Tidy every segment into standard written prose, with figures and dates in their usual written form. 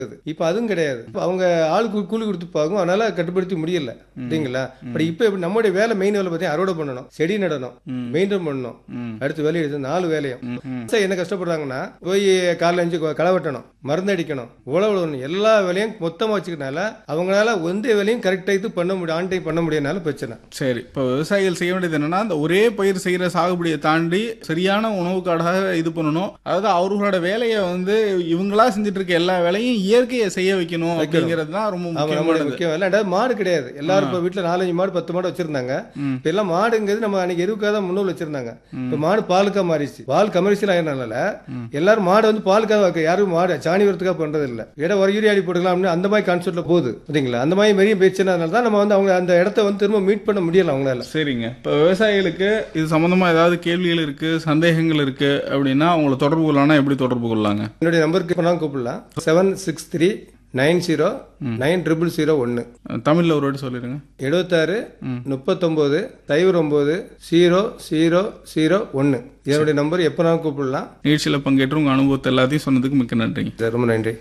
இப்ப அதுவும் கிடையாது. அவங்க ஆளுக்கு கூலி கொடுத்து பாக்கும், அதனால கட்டுப்படுத்தி முடியல இல்லைங்களா. பட் இப்ப நம்மளுடைய வேலை மெயின் வேலை பார்த்தீங்கன்னா அறுவடை பண்ணணும், செடி நடணும், மெயின்டைன் பண்ணணும், அடுத்து வேலையை எடுத்து 4 வேலையும். என்ன கஷ்டப்படுறாங்கன்னா போய் காலைல 5 களை வெட்டணும், மருந்து அடிக்கணும், உழவு எல்லா வேலையும் மொத்தமா வச்சுக்கனால அவங்களால எந்த வேலையும் கரெக்டா இது பண்ண முடியும், ஆன் டைம் பண்ண முடியாதனால பிரச்சனை. சரி, இப்ப விவசாயிகள் செய்ய வேண்டியது என்னன்னா, அந்த ஒரே பயிர் செய்யற சாகுபடியை தாண்டி சரியான உணவுக்காக இது பண்ணணும். அதாவது அவர்களோட வேலையை இவங்களா செஞ்சுட்டு இருக்க எல்லா வேலையும் இயற்கையை செய்ய வைக்கணும் அப்படிங்கிறது தான் ரொம்ப முக்கியம். மாடு கிடையாது, எல்லாரும் இப்ப வீட்டுல 4-5 மாடு 10 மாடு வச்சிருந்தாங்க. இப்ப எல்லாம் மாடுங்கிறது நம்ம அன்னைக்கு எருவுக்காக தான் முன்னூல் வச்சிருந்தாங்க. இப்ப மாடு பாலுக்கா மாறிச்சு, பால் கமர்ஷியல் ஆகிறதுனால எல்லாரும் மாடு பாலுக்காக, யாரும் மாடு சாணி வரத்துக்காக பண்றது இல்ல. இடம் ஒரு யூரியா அடி போட்டுக்கலாம் அந்த மாதிரி கான்செப்ட்ல போகுது இல்லைங்களா. அந்த மாதிரி பெரிய பிரச்சனைனால தான் நம்ம அவங்க அந்த இடத்த திரும்ப மீட் பண்ண முடியல அவங்களால. சரிங்க, இப்ப விவசாயிகளுக்கு இது சம்பந்தமா ஏதாவது கேள்விகள் இருக்கு, சந்தேகங்கள் இருக்கு அப்படின்னா அவங்களை தொடர்பு கொள்ளலாம். எப்படி தொடர்பு கொள்ளலாங்க? என்னுடைய நம்பருக்கு கூப்பிடலாம் 763-909-0001. தமிழ்ல ஒரு வாட்டி சொல்லிருங்க. 76-39-39-0001. என்னுடைய நம்பர் எப்பனாலும் கூப்பிடலாம். நிகழ்ச்சியில பங்கேற்று உங்க அனுபவத்தை எல்லாத்தையும் சொன்னதுக்கு மிக்க நன்றி. ரொம்ப நன்றி.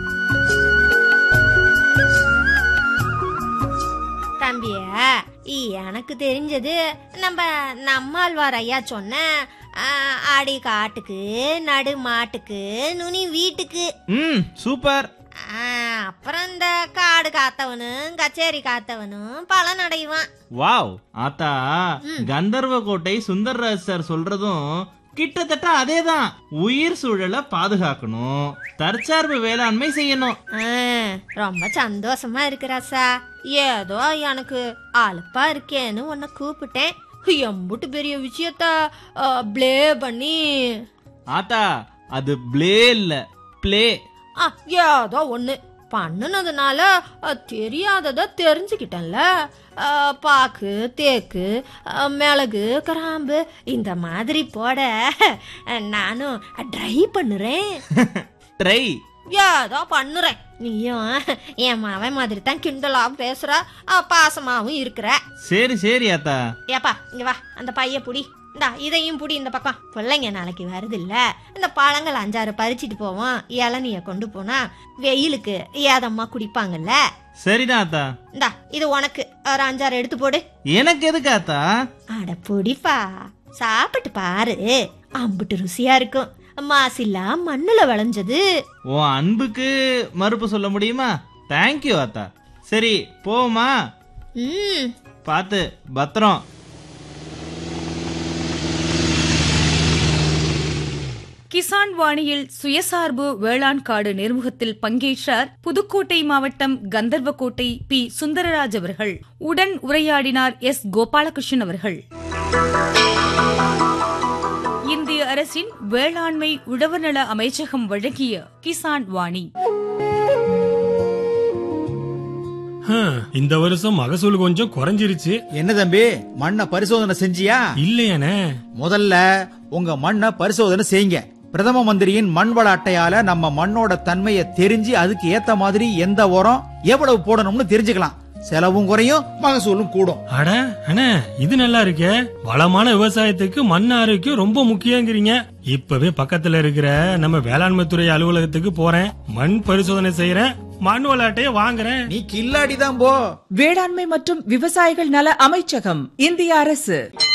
தம்பியா, எனக்கு தெரிஞ்சது நம்மாழ்வார் ஐயா சொன்ன ஆடி காட்டுக்கு, நடு மாட்டுக்கு, நுனி வீட்டுக்கு. சூப்பர். அப்புறம் இந்த காடு காத்தவனும் கச்சேரி காத்தவனும் பலன் அடைவான். வாவ் ஆத்தா, கந்தர்வ கோட்டை சுந்தர்ராஜ் சார் சொல்றதும் கிட்டத்தட்ட அதேதான். உயிர் சூழலை பாதுகாக்கணும், தற்சார்பு வேளாண்மை செய்யணும். ரொம்ப சந்தோஷமா இருக்கிறாசா. ஏதோ எனக்கு அலுப்பா இருக்கேன்னு உன்னை கூப்பிட்டேன். எம்புட்டு பெரிய விஷயத்த ப்ளே பண்ணி. ஆத்தா, அது ப்ளே இல்ல, ப்ளே. ஏதோ ஒண்ணு பண்ணுனதுனால தெரியாதத தெரிஞ்சுக்கிட்டேன்ல. பாக்கு, தேக்கு, மிளகு, கிராம்பு இந்த மாதிரி போட நானும் ட்ரை பண்ணுறேன். ட்ரை ஏதோ பண்ணுறேன். நீயும் என் மாவன் மாதிரி தான் கிண்டலாவும் பேசுற, பாசமாவும் இருக்கிற. சரி சரி ஆத்தா. ஏப்பா இங்க வா, அந்த பைய புடி, இந்தா இதையும் புடி இந்த பக்கம். பிள்ளைங்க நாளைக்கு வருது இல்ல, இந்த பழங்கள் 5-6 பறிச்சிட்டு போவோம். இளநிய கொண்டு போனா வெயிலுக்கு ஏதம்மா குடிப்பாங்கல்ல. சரிடா ஆத்தா. இந்தா இது உனக்கு ஒரு 5-6 எடுத்து போடு. எனக்கு எதுக்கு ஆத்தா? அட பொடிப்பா, சாப்பிட்டு பாரு, அம்புட்டு ருசியா இருக்கும். மாசில்லா மண்ணுல விளைஞ்சது. உன் அன்புக்கு மறுப்பு சொல்ல முடியுமா? தேங்க்யூ ஆத்தா. சரி போமா. பாத்து பத்திரம். கிசான் வாணியில் சுயசார்பு வேளாண் காடு நேர்முகத்தில் பங்கேற்றார் புதுக்கோட்டை மாவட்டம் கந்தர்வக்கோட்டை பி. சுந்தரராஜ் அவர்கள். உடன் உரையாடினார் எஸ். கோபாலகிருஷ்ணன் அவர்கள். இந்திய அரசின் வேளாண்மை உழவர்நல அமைச்சகம் வழங்கிய கிசான் வாணி. இந்த வருஷம் மகசூல் கொஞ்சம் குறைஞ்சிருச்சு. என்ன தம்பி, மண்ணை பரிசோதனை செஞ்சியா? இல்லையானே. முதல்ல உங்க மண்ணை பரிசோதனை செய்யுங்க. பிரதம மந்திரியின் மண் வள அட்டையால நம்ம மண்ணோட தன்மையை தெரிஞ்சு அதுக்கு ஏத்த மாதிரி எந்த உரம் எவ்வளவு போடணும்னு தெரிஞ்சுக்கலாம். செலவும் குறையும், மகசூலும் கூடும். அட அண்ணே, இது நல்லா இருக்கே. வளமான விவசாயத்துக்கு மண் ஆரோக்கியம் ரொம்ப முக்கியங்கிறீங்க. இப்பவே பக்கத்துல இருக்கிற நம்ம வேளாண்மை துறை அலுவலகத்துக்கு போறேன், மண் பரிசோதனை செய்யறேன், மண் வள அட்டையை வாங்குறேன். நீ கில்லாடிதான் போ. வேளாண்மை மற்றும் விவசாயிகள் நல அமைச்சகம், இந்திய அரசு.